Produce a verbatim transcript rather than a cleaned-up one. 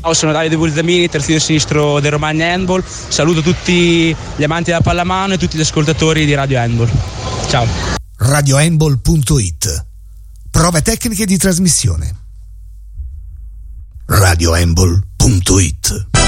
Sono Davide Bulzamini, terzino sinistro del Romagna Handball. Saluto tutti gli amanti della pallamano e tutti gli ascoltatori di Radio Handball. Ciao. radio handball punto it. Prove tecniche di trasmissione. radio handball punto it.